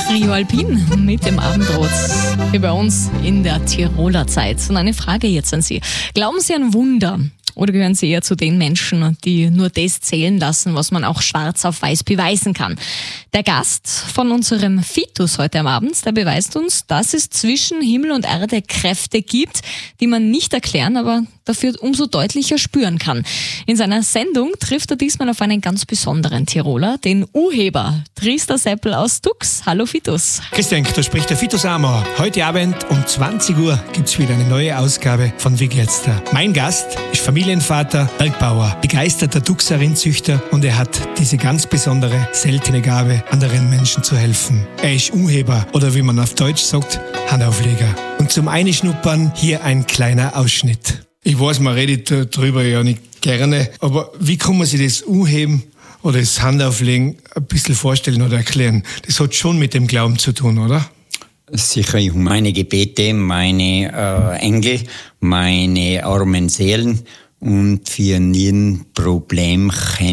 Rio Alpin mit dem Abendrot hier bei uns in der Tiroler Zeit. Und eine Frage jetzt an Sie. Glauben Sie an Wunder? Oder gehören Sie eher zu den Menschen, die nur das zählen lassen, was man auch schwarz auf weiß beweisen kann? Der Gast von unserem Fitus heute am Abend, der beweist uns, dass es zwischen Himmel und Erde Kräfte gibt, die man nicht erklären, aber dafür umso deutlicher spüren kann. In seiner Sendung trifft er diesmal auf einen ganz besonderen Tiroler, den Urheber Tristan Seppel aus Tux. Hallo Fitus. Grüß dich, da spricht der Fitus Amor. Heute Abend um 20 Uhr gibt's wieder eine neue Ausgabe von Wie geht's da? Mein Gast ist Familienvater, Bergbauer, begeisterter Tuxer-Rindzüchter und er hat diese ganz besondere, seltene Gabe, anderen Menschen zu helfen. Er ist Urheber oder wie man auf Deutsch sagt, Handaufleger. Und zum Einschnuppern hier ein kleiner Ausschnitt. Ich weiß, man redet darüber ja nicht gerne, aber wie kann man sich das Anheben oder das Handauflegen ein bisschen vorstellen oder erklären? Das hat schon mit dem Glauben zu tun, oder? Sicher, meine Gebete, meine Engel, meine armen Seelen und für nie Problem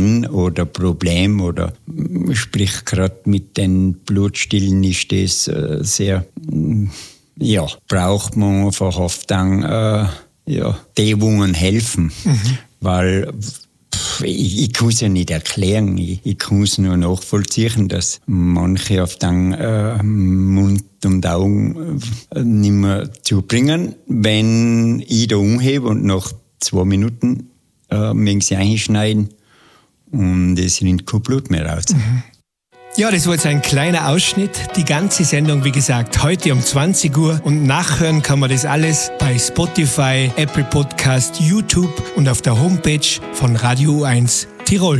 oder sprich gerade mit den Blutstillen ist das sehr, braucht man einfach oft dann die Wungen helfen, weil ich kann es ja nicht erklären, ich kann es nur nachvollziehen, dass manche auf den Mund und Augen nicht mehr zubringen, wenn ich da umhebe und nach 2 Minuten mögen sie einschneiden und es rinnt kein Blut mehr raus. Ja, das war jetzt ein kleiner Ausschnitt. Die ganze Sendung, wie gesagt, heute um 20 Uhr. Und nachhören kann man das alles bei Spotify, Apple Podcast, YouTube und auf der Homepage von Radio U1 Tirol.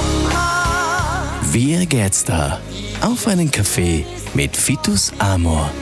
Wie geht's da? Auf einen Kaffee mit Fitus Amor.